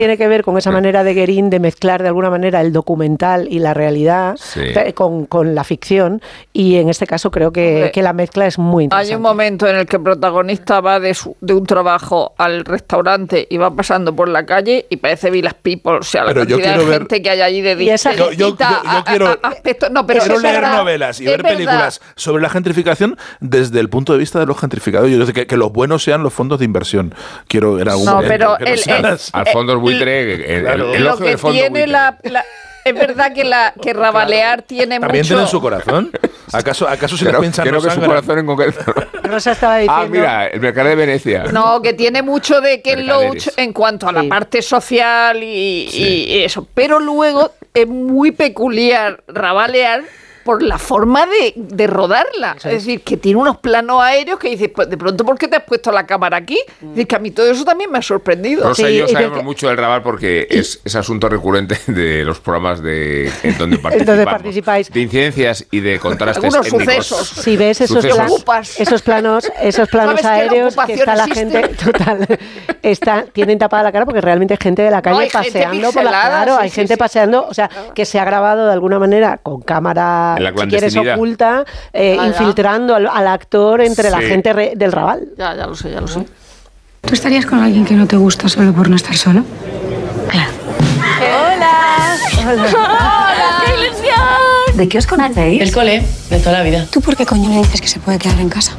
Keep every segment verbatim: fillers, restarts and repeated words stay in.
tiene que ver con esa manera de Guérin de mezclar de alguna manera el documental y la realidad sí. con, con la ficción, y en este caso creo que, que la mezcla es muy interesante. Hay un momento en el que el protagonista va de, su, de un trabajo al restaurante y va pasando por la calle y parece Village People, o sea, la pero cantidad de gente ver... que hay allí de distintas yo, yo, yo, yo quiero, no, pero quiero leer verdad, novelas y ver verdad. películas sobre la gentrificación desde el punto de vista de los gentrificados. Yo digo que, que los buenos sean los fondos de inversión. Quiero ver algún no, momento, pero el, el, el, al fondo buitre, el, claro. el, el ojo del fondo tiene la, la, es verdad que la que rabalear tiene ¿También mucho. ¿También tienen su corazón? ¿Acaso, acaso se les piensan creo los que su corazón en concreto? Rosa estaba diciendo. Ah, mira, el mercado de Venecia. No, que tiene mucho de Ken Loach en cuanto a la sí. parte social y, sí. y eso. Pero luego es muy peculiar rabalear por la forma de, de rodarla. Sí. Es decir, que tiene unos planos aéreos que dices, pues de pronto, ¿por qué te has puesto la cámara aquí? Mm. Es decir, que a mí todo eso también me ha sorprendido. Rosa sí, y yo sabemos que... mucho del Raval porque es, es asunto recurrente de los programas de en donde participamos. participáis. De incidencias y de contrastes algunos étnicos. Sucesos. Si ves esos, plan, esos planos, esos planos aéreos que, que está la gente total, está, tienen tapada la cara porque realmente hay gente de la calle no, paseando por la claro, sí, hay sí, gente sí. paseando, o sea, que se ha grabado de alguna manera con cámara, en la si quieres, oculta, eh, ah, infiltrando al, al actor entre sí. la gente re, del Raval. Ya, ya lo sé, ya lo sé. ¿Tú estarías con alguien que no te gusta solo por no estar solo? Claro. Hola. Hola. Hola. ¡Qué ilusión! ¿De qué os conocéis? El cole, de toda la vida. ¿Tú por qué coño le dices que se puede quedar en casa?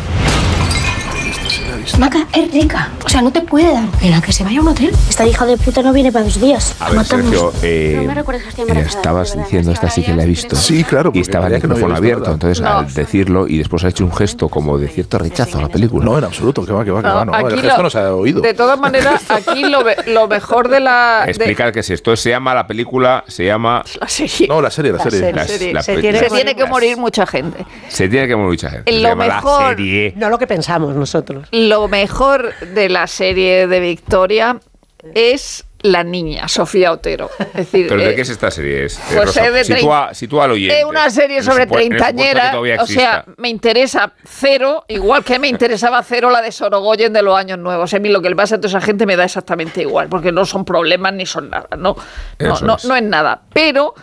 Maca, es rica. O sea, no te puede dar pena que se vaya a un hotel. Esta hija de puta no viene para dos días. A ver, Sergio, eh, no estabas diciendo, esta sí que la he visto. Sí, claro. Y estaba el micrófono no abierto, verdad. Entonces no. al decirlo y después ha hecho un gesto como de cierto rechazo a la película. No, en absoluto, que va, que va, que va. No, el gesto lo, no se ha oído. De todas maneras, aquí lo, lo mejor de la... Explicar de... que si esto se llama la película, se llama... La serie. No, la serie, la, la serie. La serie. La, se, tiene, se tiene que morir mucha gente. Se tiene que morir mucha gente. Lo se llama mejor, la serie. No lo que pensamos nosotros. Lo mejor de la serie de Victoria es la niña, Sofía Otero. Es decir, ¿pero de eh, qué es esta serie? Es, pues Rosa, es de sitúa, sitúa al oyente. Es una serie sobre treintañeras, o sea, me interesa cero, igual que me interesaba cero la de Sorogoyen de los años nuevos. A mí lo que le pasa a toda esa gente me da exactamente igual, porque no son problemas ni son nada, no, no, no, es. no es nada. Pero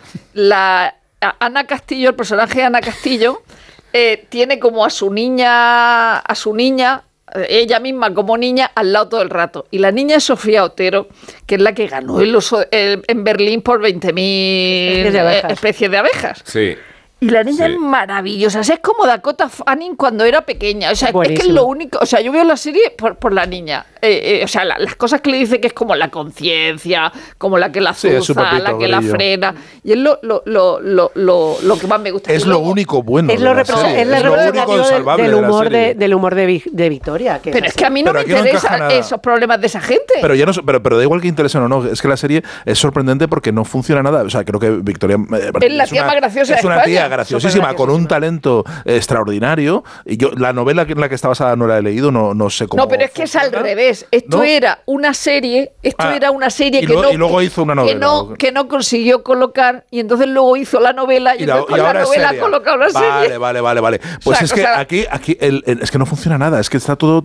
la Ana Castillo, el personaje de Ana Castillo, eh, tiene como a su niña, a su niña, ella misma como niña al lado todo el rato. Y la niña es Sofía Otero, que es la que ganó el oso, el, en Berlín por veinte mil especies, especies de abejas. Sí. Y la niña sí. es maravillosa. O sea, es como Dakota Fanning cuando era pequeña. O sea, buenísimo. Es que es lo único... O sea, yo veo la serie por, por la niña. Eh, eh, o sea, la, las cosas que le dice que es como la conciencia, como la que la azuza, sí, la que la frena. Y es lo, lo, lo, lo, lo, lo que más me gusta. Es lo luego, único bueno. Es lo, de represent- es es lo único salvable del humor de, de, del humor de, de Victoria. Que pero es, es que a mí no pero me interesan no esos problemas de esa gente. Pero, ya no, pero, pero da igual que interesen o no. Es que la serie es sorprendente porque no funciona nada. O sea, creo que Victoria... Eh, es la tía una, más graciosa Es de una España. tía graciosísima, con un talento extraordinario. Y yo la novela en la que está basada no la he leído, no, no sé cómo. No, pero es que funciona. Es al revés. Esto ¿no? era una serie, esto ah, era una serie y que lo, no y luego hizo una novela. Que no, que no consiguió colocar y entonces luego hizo la novela y, y, la, y con la novela ha colocado una vale, serie. Vale, vale, vale. Pues o sea, es que o sea, aquí, aquí el, el, es que no funciona nada, es que está todo...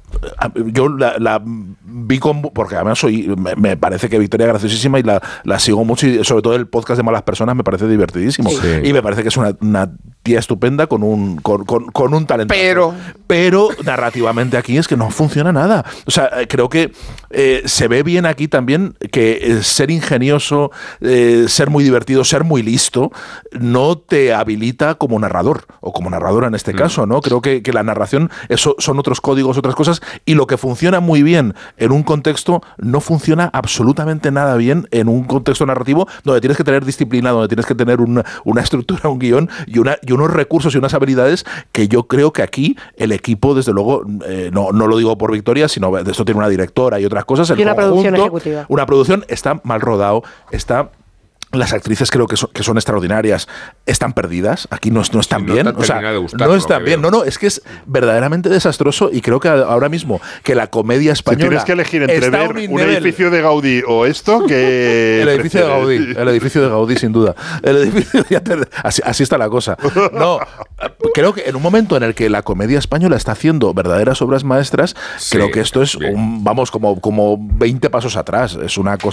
Yo la, la vi con... Porque además soy, me, me parece que Victoria es graciosísima y la, la sigo mucho y sobre todo el podcast de Malas Personas me parece divertidísimo. Sí. Y me parece que es una, una tía estupenda con un, con, con, con un talento. Pero... Pero narrativamente aquí es que no funciona nada. O sea, creo que eh, se ve bien aquí también que eh, ser ingenioso, eh, ser muy divertido, ser muy listo, no te habilita como narrador o como narradora en este mm. caso, ¿no? Creo que, que la narración eso son otros códigos, otras cosas. Y lo que funciona muy bien en un contexto no funciona absolutamente nada bien en un contexto narrativo donde tienes que tener disciplina, donde tienes que tener una, una estructura, un guión y, una, y unos recursos y unas habilidades que yo creo que aquí el equipo, desde luego, eh, no, no lo digo por Victoria, sino esto tiene una directora y otras cosas. El y una conjunto, producción ejecutiva. Una producción está mal rodado, está... Las actrices creo que son, que son extraordinarias, están perdidas, aquí no, no están sí, bien, no, o sea, gustar, no están bien, no, no, es que es verdaderamente desastroso y creo que ahora mismo que la comedia española... Si tienes que elegir entre ver un, un edificio de Gaudí o esto, que... el edificio de Gaudí, el edificio de Gaudí sin duda, el edificio, así, así está la cosa. No, creo que en un momento en el que la comedia española está haciendo verdaderas obras maestras, sí, creo que esto es, un, vamos, como, como veinte pasos atrás, es una cosa